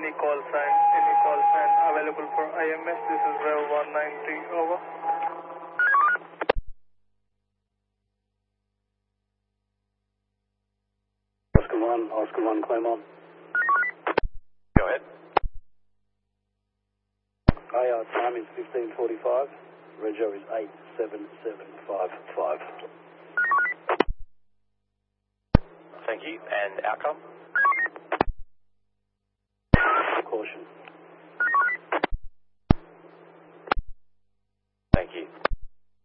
Any call sign available for IMS? This is Rev 193, over. Oscar 1, Claremont. Go ahead. Time is 15:45. Rego is 87755. Thank you. And outcome? Caution.